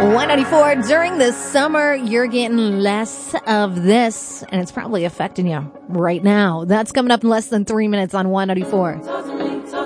194. During the summer, you're getting less of this, and it's probably affecting you right now. That's coming up in less than 3 minutes on 194.